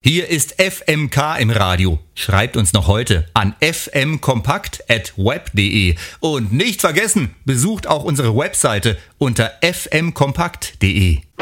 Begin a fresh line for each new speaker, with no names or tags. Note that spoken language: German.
Hier ist FMK im Radio. Schreibt uns noch heute an fmkompakt@web.de. Und nicht vergessen, besucht auch unsere Webseite unter fmkompakt.de.